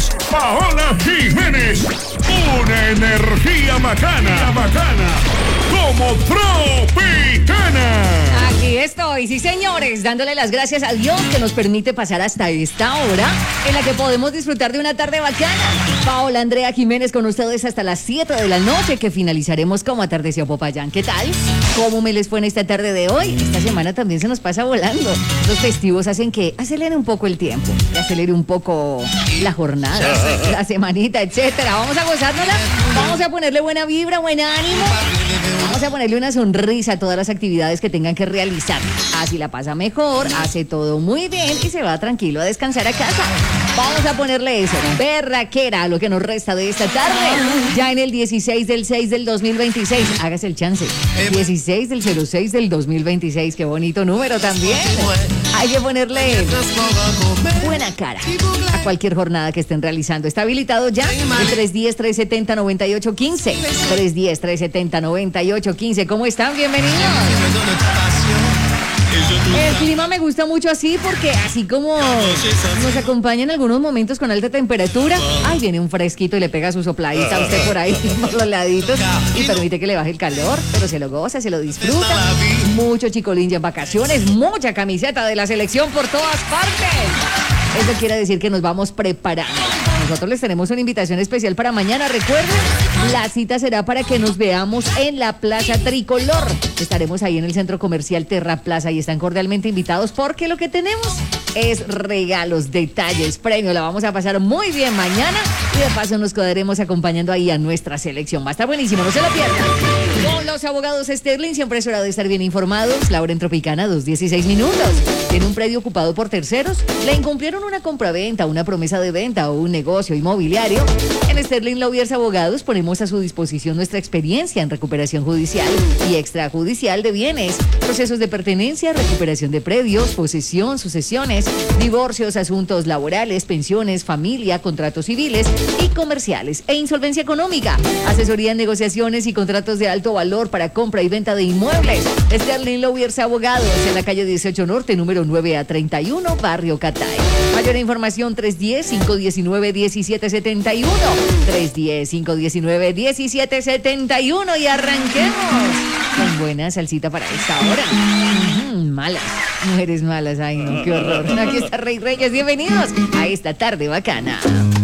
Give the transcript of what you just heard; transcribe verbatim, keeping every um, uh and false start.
es Paola Jiménez. Una energía bacana, bacana, como Tropicana. Aquí estoy, sí señores, dándole las gracias a Dios que nos permite pasar hasta esta hora en la que podemos disfrutar de una tarde bacana. Paola Andrea Jiménez con ustedes hasta las siete de la noche, que finalizaremos como atardeció Popayán. ¿Qué tal? ¿Cómo me les fue en esta tarde de hoy? Esta semana también se nos pasa volando. Los festivos hacen que acelere un poco el tiempo, que acelere un poco la jornada, la semanita, etcétera. Vamos a gozárnosla, vamos a ponerle buena vibra, buen ánimo. Vamos a ponerle una sonrisa a todas las actividades que tengan que realizar. Así la pasa mejor, hace todo muy bien y se va tranquilo a descansar a casa. Vamos a ponerle eso, berraquera, a lo que nos resta de esta tarde. Ya en el dieciséis del seis del dos mil veintiséis, hágase el chance. dieciséis del cero seis del dos mil veintiséis, qué bonito número también. Hay que ponerle buena cara a cualquier jornada que estén realizando. Está habilitado ya el tres uno cero, tres siete cero, nueve ocho uno cinco. tres uno cero, tres siete cero, nueve ocho uno cinco. ¿Cómo están? Bienvenidos. El clima me gusta mucho así porque así como nos acompaña en algunos momentos con alta temperatura, ay, viene un fresquito y le pega su sopladita a usted por ahí por los laditos y permite que le baje el calor, pero se lo goza, se lo disfruta. Mucho chicolín ya en vacaciones, mucha camiseta de la selección por todas partes. Eso quiere decir que nos vamos preparando. Nosotros les tenemos una invitación especial para mañana. Recuerden, la cita será para que nos veamos en la Plaza Tricolor. Estaremos ahí en el Centro Comercial Terra Plaza y están cordialmente invitados porque lo que tenemos es regalos, detalles, premios. La vamos a pasar muy bien mañana y de paso nos quedaremos acompañando ahí a nuestra selección. Va a estar buenísimo, no se lo pierdan. Con los abogados Sterling, siempre es hora de estar bien informados. Laura en Tropicana, dos dieciséis minutos. ¿Tiene un predio ocupado por terceros? ¿Le incumplieron una compraventa, una promesa de venta o un negocio inmobiliario? En Sterling Lawyers Abogados ponemos a su disposición nuestra experiencia en recuperación judicial y extrajudicial de bienes, procesos de pertenencia, recuperación de predios, posesión, sucesiones, divorcios, asuntos laborales, pensiones, familia, contratos civiles y comerciales e insolvencia económica, asesoría en negociaciones y contratos de alto valor para compra y venta de inmuebles. Sterling Lawyers Abogados en la calle dieciocho Norte, número nueve a treinta y uno, Barrio Catay. Mayor información tres uno cero, cinco uno nueve, uno siete siete uno, tres uno cero, cinco uno nueve, uno siete siete uno y arranquemos con buena salsita para esta hora. Mm, malas, mujeres malas, ay no, qué horror. Aquí está Rey Reyes, bienvenidos a esta tarde bacana.